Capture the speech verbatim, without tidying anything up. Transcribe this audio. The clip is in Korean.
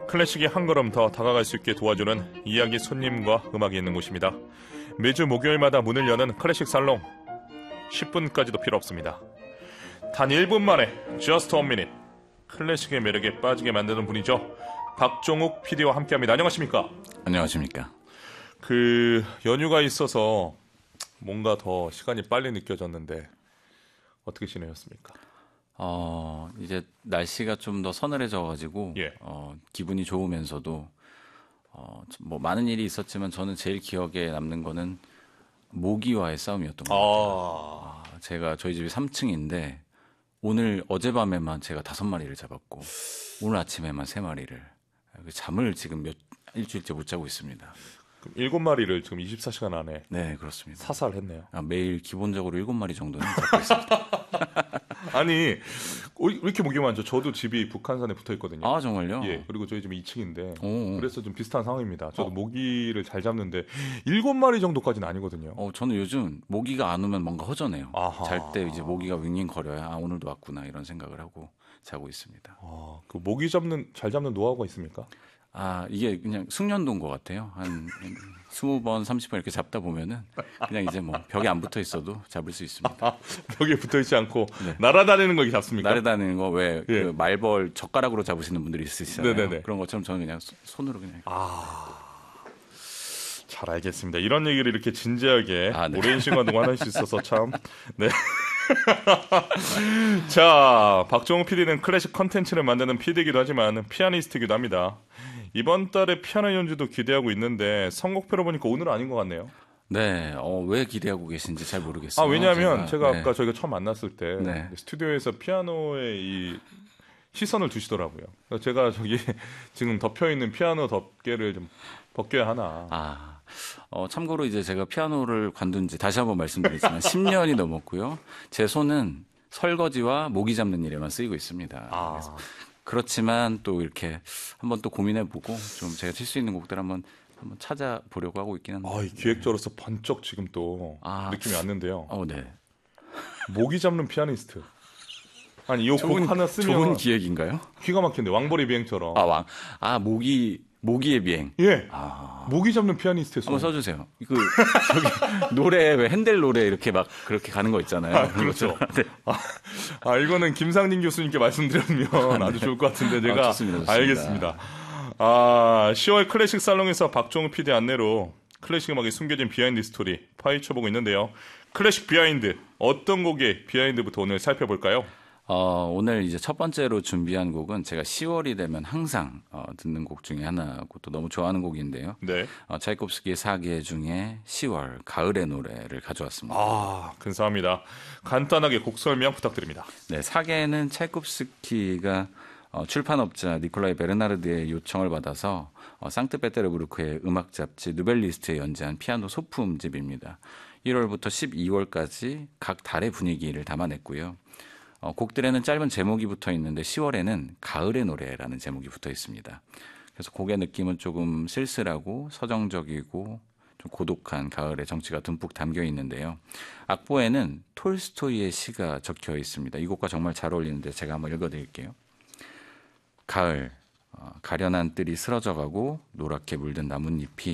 클래식이 한 걸음 더 다가갈 수 있게 도와주는 이야기 손님과 음악이 있는 곳입니다. 매주 목요일마다 문을 여는 클래식 살롱, 십 분까지도 필요 없습니다. 단 일 분 만에 Just a minute, 클래식의 매력에 빠지게 만드는 분이죠. 박종욱 피디와 함께합니다. 안녕하십니까? 안녕하십니까? 그 연휴가 있어서 뭔가 더 시간이 빨리 느껴졌는데 어떻게 지내셨습니까? 어, 이제 날씨가 좀 더 서늘해져가지고 예. 어, 기분이 좋으면서도 어, 뭐 많은 일이 있었지만 저는 제일 기억에 남는 거는 모기와의 싸움이었던 것 같아요. 아... 아, 제가 저희 집이 삼 층인데 오늘 어젯밤에만 제가 다섯 마리를 잡았고 오늘 아침에만 세 마리를, 잠을 지금 몇 일주일째 못 자고 있습니다. 그럼 일곱 마리를 지금 이십사 시간 안에 네, 그렇습니다. 사살했네요. 아, 매일 기본적으로 일곱 마리 정도는 잡고 있습니다. 아니 왜 이렇게 모기 많죠? 저도 집이 북한산에 붙어 있거든요. 아, 정말요? 예. 그리고 저희 집이 이 층인데 오. 그래서 좀 비슷한 상황입니다. 저도 어. 모기를 잘 잡는데 일곱 마리 정도까지는 아니거든요. 어, 저는 요즘 모기가 안 오면 뭔가 허전해요. 아하. 잘 때 이제 모기가 윙윙 거려야 아, 오늘도 왔구나 이런 생각을 하고 자고 있습니다. 아, 그 모기 잡는 잘 잡는 노하우가 있습니까? 아, 이게 그냥 숙련도인 것 같아요. 한 스무 번, 삼십 번 이렇게 잡다 보면은 그냥 이제 뭐 벽에 안 붙어 있어도 잡을 수 있습니다. 아, 벽에 붙어 있지 않고 네. 날아다니는 거 잡습니까? 날아다니는 거 왜 예. 그 말벌 젓가락으로 잡으시는 분들이 있으시잖아요. 네네네. 그런 것처럼 저는 그냥 소- 손으로 그냥. 아, 잘 알겠습니다. 이런 얘기를 이렇게 진지하게 아, 네. 오랜 시간 동안 할 수 있어서 참. 네. 자, 박종욱 피디는 클래식 컨텐츠를 만드는 피디이기도 하지만 피아니스트이기도 합니다. 이번 달에 피아노 연주도 기대하고 있는데 선곡표로 보니까 오늘은 아닌 것 같네요. 네, 어, 왜 기대하고 계신지 잘 모르겠어요. 아, 왜냐하면 제가, 네. 아까 저희가 처음 만났을 때 네. 스튜디오에서 피아노에 이 시선을 두시더라고요. 그래서 제가 저기 지금 덮여 있는 피아노 덮개를 좀 벗겨야 하나. 아, 어, 참고로 이제 제가 피아노를 관둔 지 다시 한번 말씀드리지만 십 년이 넘었고요. 제 손은 설거지와 모기 잡는 일에만 쓰이고 있습니다. 아. 그래서 그렇지만 또 이렇게 한번 또 고민해보고 좀 제가 칠 수 있는 곡들 한번 한번 찾아보려고 하고 있긴 한데. 아, 이 기획자로서 번쩍 지금 또 아. 느낌이 왔는데요. 어, 네. 모기 잡는 피아니스트. 아니, 이 곡 좋은, 하나 쓰면 좋은 기획인가요? 기가 막힌데 왕벌의 비행처럼. 아, 왕. 아, 모기, 모기의 비행. 예. 아. 모기 잡는 피아니스트의 손. 한번 써주세요. 그, 저기, 노래, 왜 핸델 노래 이렇게 막 그렇게 가는 거 있잖아요. 아, 그렇죠. 네. 아, 아, 이거는 김상진 교수님께 말씀드리면 아주 좋을 것 같은데 제가 아, 좋습니다, 좋습니다. 알겠습니다. 아, 시월 클래식 살롱에서 박종욱 피디 안내로 클래식 음악에 숨겨진 비하인드 스토리 파헤쳐보고 있는데요. 클래식 비하인드, 어떤 곡의 비하인드부터 오늘 살펴볼까요? 어, 오늘 이제 첫 번째로 준비한 곡은 제가 시월이 되면 항상 어, 듣는 곡 중에 하나고 또 너무 좋아하는 곡인데요. 네. 어, 차이콥스키의 사계 중에 시월, 가을의 노래를 가져왔습니다. 아, 근사합니다. 간단하게 곡 설명 부탁드립니다. 네, 사계는 차이콥스키가 어, 출판업자 니콜라이 베르나르드의 요청을 받아서 어, 상트페테르부르크의 음악 잡지 누벨리스트에 연재한 피아노 소품집입니다. 일월부터 십이월까지 각 달의 분위기를 담아냈고요. 어, 곡들에는 짧은 제목이 붙어 있는데 시월에는 가을의 노래라는 제목이 붙어 있습니다. 그래서 곡의 느낌은 조금 쓸쓸하고 서정적이고 좀 고독한 가을의 정취가 듬뿍 담겨 있는데요. 악보에는 톨스토이의 시가 적혀 있습니다. 이 곡과 정말 잘 어울리는데 제가 한번 읽어드릴게요. 가을, 어, 가련한 뜰이 쓰러져가고 노랗게 물든 나뭇잎이